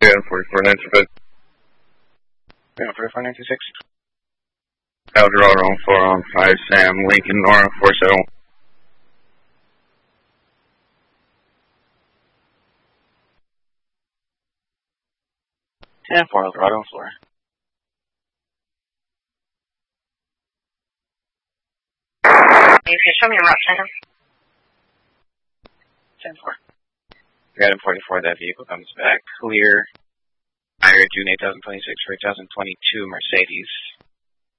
Adam 4496. Adam 4496. Eldorado on 4 Sam, Lincoln, Nora 47. And 4 Eldorado on floor. You can show me a route center. 10-4. Adam 44, that vehicle comes back clear. Higher June 8026 for 2022 Mercedes.